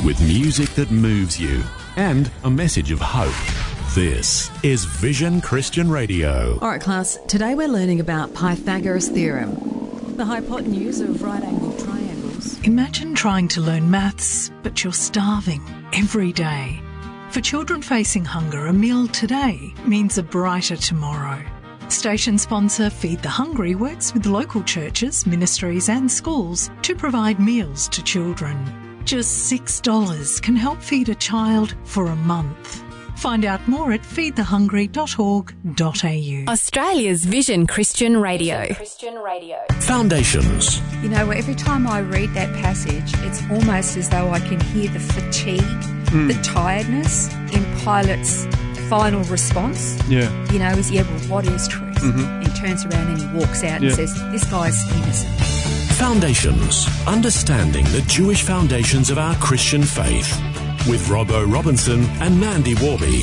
with music that moves you and a message of hope. This is Vision Christian Radio. All right, class, today we're learning about Pythagoras' theorem, the hypotenuse of right-angled triangles. Imagine trying to learn maths, but you're starving every day. For children facing hunger, a meal today means a brighter tomorrow. Station sponsor Feed the Hungry works with local churches, ministries and schools to provide meals to children. Just $6 can help feed a child for a month. Find out more at feedthehungry.org.au. Australia's Vision Christian Radio. Foundations. You know, every time I read that passage, it's almost as though I can hear the fatigue, the tiredness in Pilate's final response. Yeah. You know, is, well, what is truth? And he turns around and he walks out and says, this guy's innocent. Foundations. Understanding the Jewish foundations of our Christian faith. With Robbo Robinson and Mandy Warby.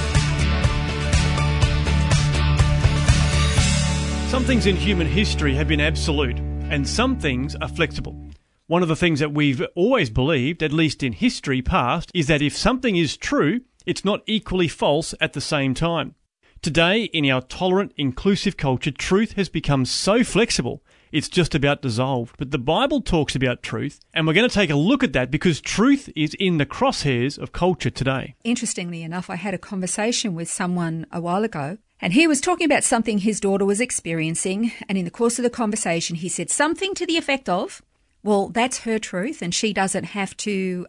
Some things in human history have been absolute, and some things are flexible. One of the things that we've always believed, at least in history past, is that if something is true, it's not equally false at the same time. Today, in our tolerant, inclusive culture, truth has become so flexible, it's just about dissolved. But the Bible talks about truth, and we're going to take a look at that because truth is in the crosshairs of culture today. Interestingly enough, I had a conversation with someone a while ago, and he was talking about something his daughter was experiencing, and in the course of the conversation, he said something to the effect of, well, that's her truth, and she doesn't have to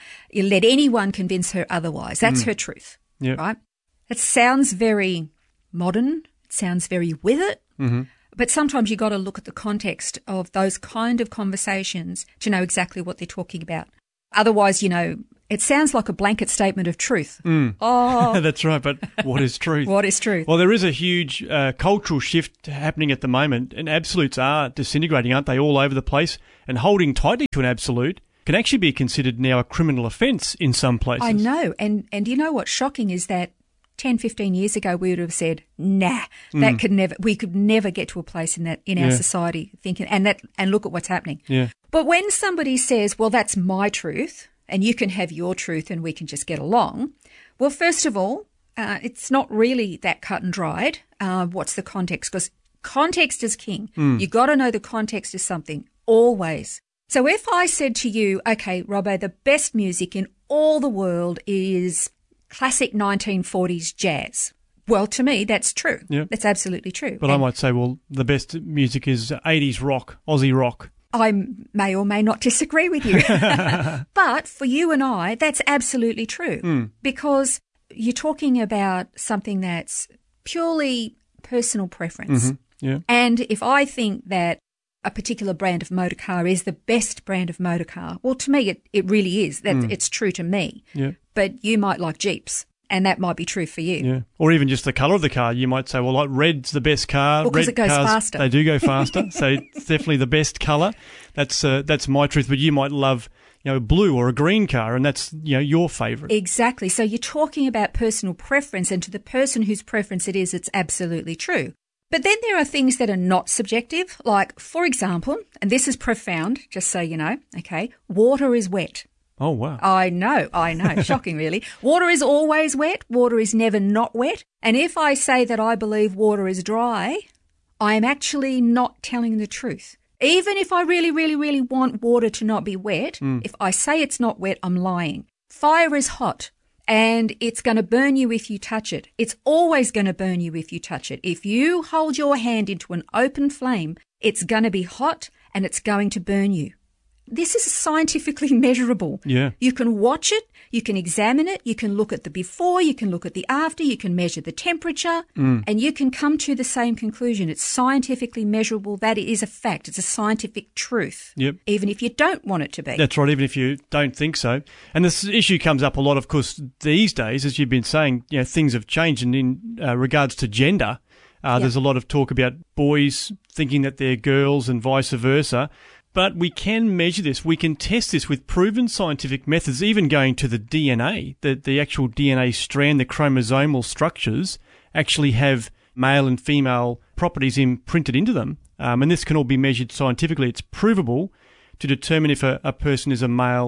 let anyone convince her otherwise. That's her truth, right? It sounds very modern. It sounds very with it. But sometimes you got to look at the context of those kind of conversations to know exactly what they're talking about. Otherwise, you know, it sounds like a blanket statement of truth. Oh, that's right. But what is truth? What is truth? Well, there is a huge cultural shift happening at the moment, and absolutes are disintegrating, aren't they, all over the place? And holding tightly to an absolute can actually be considered now a criminal offence in some places. I know. And you know what's shocking is that 10, 15 years ago, we would have said, nah, that could never, we could never get to a place in our society thinking, and look at what's happening. Yeah. But when somebody says, well, that's my truth and you can have your truth and we can just get along. Well, first of all, it's not really that cut and dried. What's the context? Because context is king. You got to know the context is something always. So if I said to you, okay, Robbo, the best music in all the world is classic 1940s jazz. Well, to me, that's true. Yeah. That's absolutely true. But I might say, well, the best music is 80s rock, Aussie rock. I may or may not disagree with you. But for you and I, that's absolutely true because you're talking about something that's purely personal preference. Yeah. And if I think that a particular brand of motor car is the best brand of motor car, well, to me, it really is. That it's true to me. Yeah. But you might like Jeeps, and that might be true for you. Yeah. Or even just the colour of the car. You might say, well, like red's the best car. Well, because Red it goes cars, faster. They do go faster, so it's definitely the best colour. That's my truth. But you might love, blue or a green car, and that's, your favourite. Exactly. So you're talking about personal preference, and to the person whose preference it is, it's absolutely true. But then there are things that are not subjective, like, for example, and this is profound, just so you know, okay, water is wet. Oh, wow. I know. Shocking, really. Water is always wet. Water is never not wet. And if I say that I believe water is dry, I am actually not telling the truth. Even if I really, really, really want water to not be wet, if I say it's not wet, I'm lying. Fire is hot. And it's going to burn you if you touch it. It's always going to burn you if you touch it. If you hold your hand into an open flame, it's going to be hot and it's going to burn you. This is scientifically measurable. Yeah. You can watch it, you can examine it, you can look at the before, you can look at the after, you can measure the temperature, and you can come to the same conclusion. It's scientifically measurable. That is a fact. It's a scientific truth. Yep. Even if you don't want it to be. That's right, even if you don't think so. And this issue comes up a lot, of course, these days, as you've been saying, things have changed. And in regards to gender, there's a lot of talk about boys thinking that they're girls and vice versa. But we can measure this. We can test this with proven scientific methods, even going to the DNA, the actual DNA strand, the chromosomal structures actually have male and female properties imprinted into them. And this can all be measured scientifically. It's provable to determine if a person is a male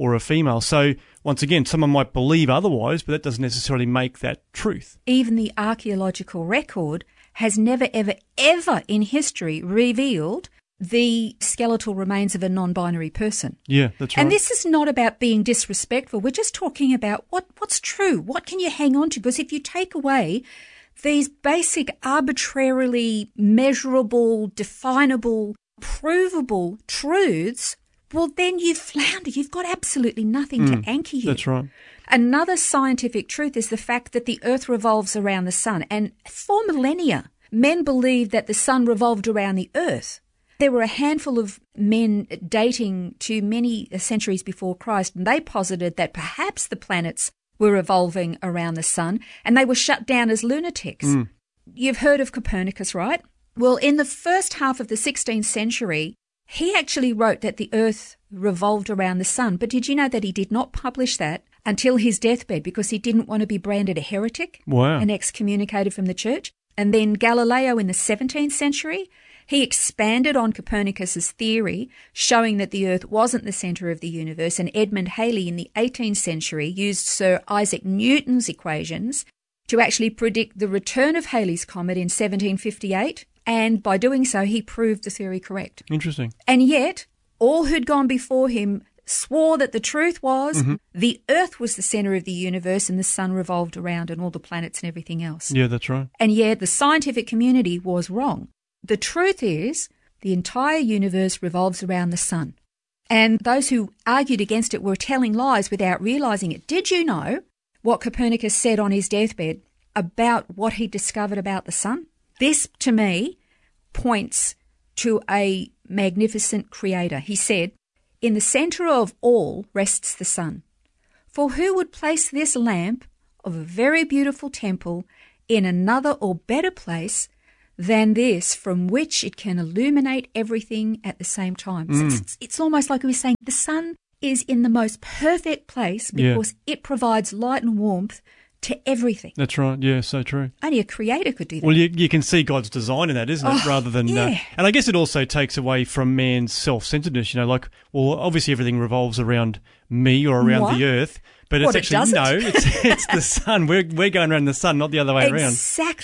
or a female. So once again, someone might believe otherwise, but that doesn't necessarily make that truth. Even the archaeological record has never, ever, ever in history revealed the skeletal remains of a non-binary person. Yeah, that's right. And this is not about being disrespectful. We're just talking about what's true. What can you hang on to? Because if you take away these basic, arbitrarily measurable, definable, provable truths, well, then you flounder. You've got absolutely nothing to anchor you. That's right. Another scientific truth is the fact that the Earth revolves around the sun. And for millennia, men believed that the sun revolved around the Earth. There were a handful of men dating to many centuries before Christ, and they posited that perhaps the planets were revolving around the sun, and they were shut down as lunatics. You've heard of Copernicus, right? Well, in the first half of the 16th century, he actually wrote that the Earth revolved around the sun. But did you know that he did not publish that until his deathbed because he didn't want to be branded a heretic and excommunicated from the church? And then Galileo in the 17th century, he expanded on Copernicus's theory, showing that the Earth wasn't the centre of the universe, and Edmund Halley in the 18th century used Sir Isaac Newton's equations to actually predict the return of Halley's Comet in 1758, and by doing so, he proved the theory correct. Interesting. And yet, all who'd gone before him swore that the truth was the Earth was the centre of the universe and the sun revolved around and all the planets and everything else. Yeah, that's right. And yet, the scientific community was wrong. The truth is the entire universe revolves around the sun. And those who argued against it were telling lies without realising it. Did you know what Copernicus said on his deathbed about what he discovered about the sun? This, to me, points to a magnificent creator. He said, "In the centre of all rests the sun. For who would place this lamp of a very beautiful temple in another or better place than this from which it can illuminate everything at the same time?" It's almost like he was saying the sun is in the most perfect place because it provides light and warmth to everything. That's right. Yeah, so true. Only a creator could do that. Well, you can see God's design in that, isn't it? Rather than, and I guess it also takes away from man's self-centeredness. Like, well, obviously everything revolves around me or around the earth, but it's actually it's the sun. We're going around the sun, not the other way around.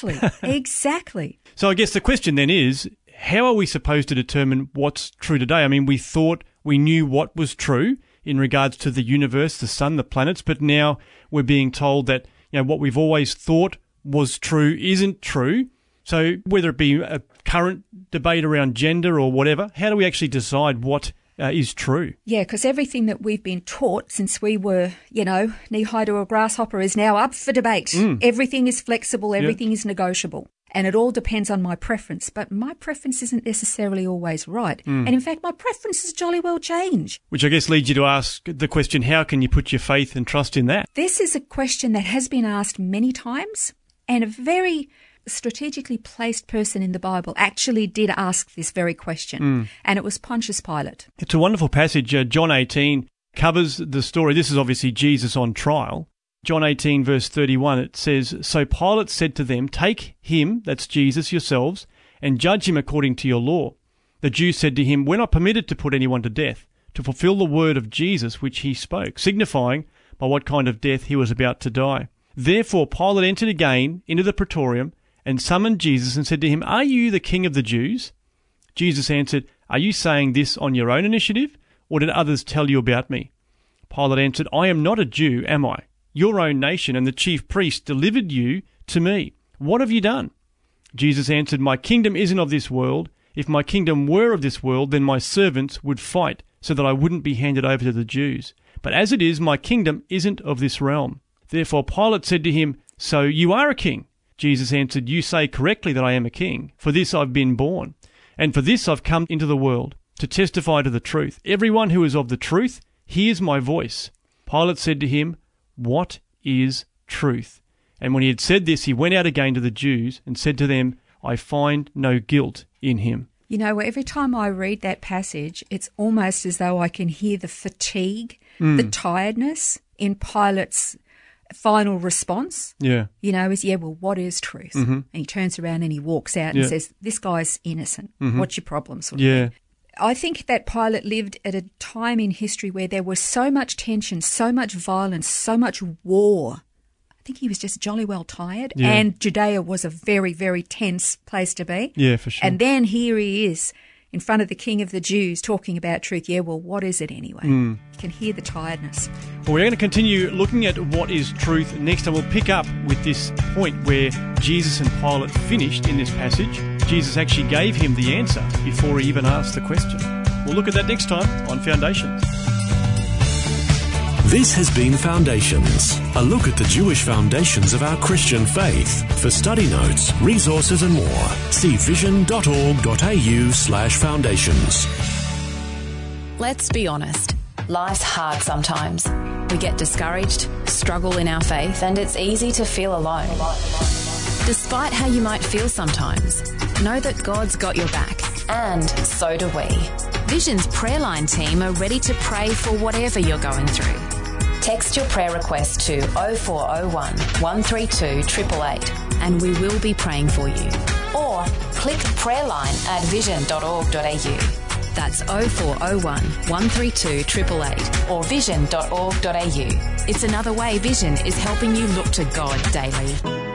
Exactly. So I guess the question then is, how are we supposed to determine what's true today? I mean, we thought we knew what was true in regards to the universe, the sun, the planets, but now we're being told that what we've always thought was true isn't true. So whether it be a current debate around gender or whatever, how do we actually decide what is true? Yeah, because everything that we've been taught since we were, knee-high to a grasshopper is now up for debate. Everything is flexible, everything is negotiable. And it all depends on my preference. But my preference isn't necessarily always right. And in fact, my preferences jolly well change. Which I guess leads you to ask the question, how can you put your faith and trust in that? This is a question that has been asked many times, and a very strategically placed person in the Bible actually did ask this very question, and it was Pontius Pilate. It's a wonderful passage. John 18 covers the story. This is obviously Jesus on trial. John 18 verse 31, it says, "So Pilate said to them, 'Take him,'" that's Jesus, "'yourselves, and judge him according to your law.' The Jews said to him, 'We're not permitted to put anyone to death,' to fulfill the word of Jesus which he spoke, signifying by what kind of death he was about to die. Therefore Pilate entered again into the praetorium and summoned Jesus and said to him, 'Are you the king of the Jews?' Jesus answered, 'Are you saying this on your own initiative, or did others tell you about me?' Pilate answered, 'I am not a Jew, am I? Your own nation and the chief priest delivered you to me. What have you done?' Jesus answered, 'My kingdom isn't of this world. If my kingdom were of this world, then my servants would fight so that I wouldn't be handed over to the Jews. But as it is, my kingdom isn't of this realm.' Therefore Pilate said to him, 'So you are a king?' Jesus answered, 'You say correctly that I am a king. For this I've been born, and for this I've come into the world, to testify to the truth. Everyone who is of the truth hears my voice.' Pilate said to him, 'What is truth?' And when he had said this, he went out again to the Jews and said to them, 'I find no guilt in him.'" Every time I read that passage, it's almost as though I can hear the fatigue, the tiredness in Pilate's final response. What is truth? And he turns around and he walks out and says, "This guy's innocent. What's your problem?" Sort of thing. I think that Pilate lived at a time in history where there was so much tension, so much violence, so much war. I think he was just jolly well tired. Yeah. And Judea was a very, very tense place to be. Yeah, for sure. And then here he is in front of the King of the Jews talking about truth. Yeah, well, what is it anyway? You can hear the tiredness. Well, we're going to continue looking at what is truth next, and we'll pick up with this point where Jesus and Pilate finished in this passage. Jesus actually gave him the answer before he even asked the question. We'll look at that next time on Foundations. This has been Foundations, a look at the Jewish foundations of our Christian faith. For study notes, resources and more, see vision.org.au/foundations. Let's be honest. Life's hard sometimes. We get discouraged, struggle in our faith, and it's easy to feel alone. Despite how you might feel sometimes, know that God's got your back, and so do we. Vision's prayer line team are ready to pray for whatever you're going through. Text your prayer request to 0401 132 888 and we will be praying for you. Or click prayer line at vision.org.au. That's 0401 132 888 or vision.org.au. It's another way Vision is helping you look to God daily.